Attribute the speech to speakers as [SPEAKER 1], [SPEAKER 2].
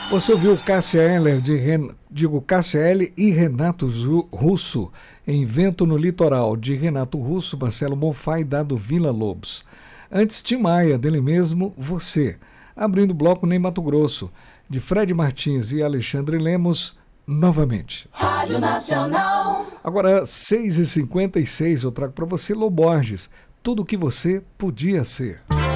[SPEAKER 1] Você ouviu Cássia Eller, Cássia Eller e Renato Russo, em Vento no Litoral, de Renato Russo, Marcelo Bonfá e Dado Vila Lobos. Antes, Tim Maia, dele mesmo, Você. Abrindo o bloco Nem Mato Grosso, de Fred Martins e Alexandre Lemos, novamente.
[SPEAKER 2] Rádio Nacional.
[SPEAKER 1] Agora, 6h56, eu trago para você Lô Borges, Tudo o que você podia ser.